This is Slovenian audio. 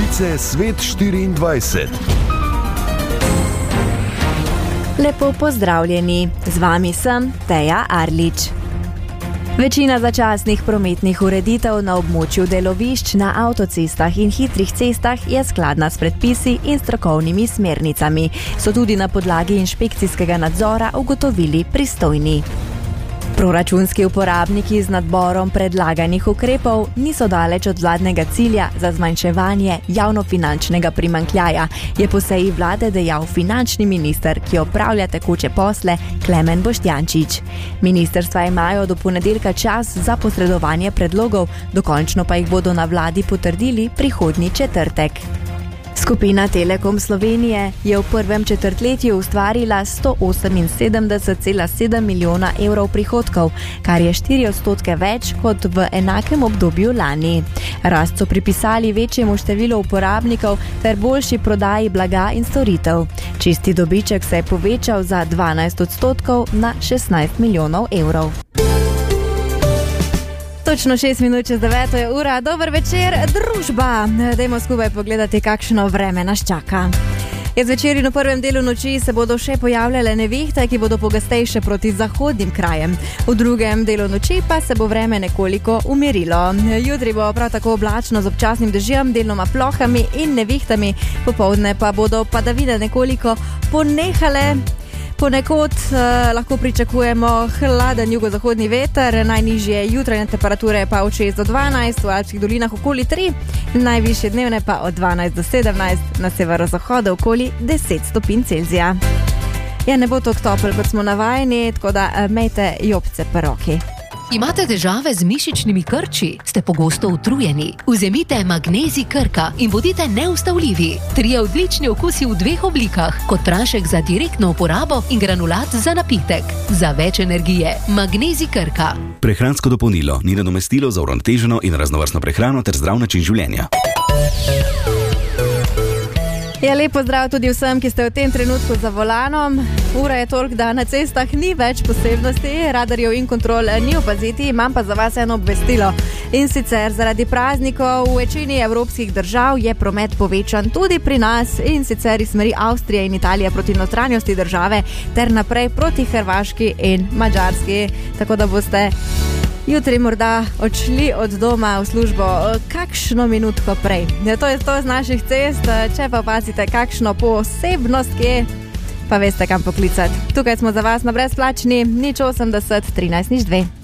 Novice Svet 24. Lepo pozdravljeni, z vami sem Teja Arlič. Večina začasnih prometnih ureditev na območju delovišč na avtocestah in hitrih cestah je skladna s predpisi in strokovnimi smernicami, so tudi na podlagi inšpekcijskega nadzora ugotovili pristojni. Proračunski uporabniki z nadborom predlaganih ukrepov niso daleč od vladnega cilja za zmanjševanje javnofinančnega primanjkljaja, je po seji vlade dejal finančni minister, ki opravlja tekoče posle, Klemen Boštjančič. Ministrstva imajo do ponedeljka čas za posredovanje predlogov, dokončno pa jih bodo na vladi potrdili prihodnji četrtek. Skupina Telekom Slovenije je v prvem četrtletju ustvarila 178,7 milijona evrov prihodkov, kar je 4% več kot v enakem obdobju lani. Rast so pripisali večjemu številu uporabnikov ter boljši prodaji blaga in storitev. Čisti dobiček se je povečal za 12% na 16 milijonov evrov. Točno 6 minut čez 9 je ura. Dober večer, družba! Dajmo skupaj pogledati, kakšno vreme nas čaka. Zvečer in v prvem delu noči se bodo še pojavljale nevihte, ki bodo pogostejše proti zahodnim krajem. V drugem delu noči pa se bo vreme nekoliko umirilo. Jutri bo prav tako oblačno z občasnim dežjem, deloma plohami in nevihtami. Popoldne pa bodo padavine nekoliko ponehale. Ponekod lahko pričakujemo hladen jugozahodni veter, najnižje jutranje temperature pa od 6 do 12, v alpskih dolinah okoli 3, najvišje dnevne pa od 12 do 17, na severozahodu okoli 10 stopinj Celzija. Ja, ne bo tako topel, kot smo navajeni, tako da imejte jopce po roki. Imate težave z mišičnimi krči? Ste pogosto utrujeni? Vzemite Magnezij Krka in bodite neustavljivi. 3 odlični okusi v 2 oblikah, kot prašek za direktno uporabo in granulat za napitek. Za več energije, Magnezij Krka. Prehransko dopolnilo ni nadomestilo za uravnoteženo in raznovrstno prehrano ter zdrav način življenja. Ja, lep pozdrav tudi vsem, ki ste v tem trenutku za volanom. Ura je toliko, da na cestah ni več posebnosti, radarjev in kontrol ni opaziti, imam pa za vas eno obvestilo. In sicer zaradi praznikov v večini evropskih držav je promet povečan tudi pri nas, in sicer iz smeri Avstrije in Italije proti notranjosti države ter naprej proti Hrvaški in Madžarski. Tako da boste jutri morda odšli od doma v službo kakšno minutko prej. To je to z naših cest, če pa opazite kakšno posebnost, kje, pa veste kam poklicati. Tukaj smo za vas na brezplačni 080 13 02.